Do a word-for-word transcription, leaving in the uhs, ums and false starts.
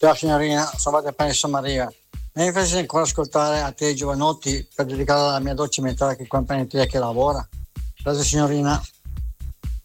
Ciao signorina, sono Vade Penso Maria. Mi faccio ancora ascoltare a te Giovanotti per dedicare alla mia dolce metà che qua in panetteria che lavora. Grazie signorina.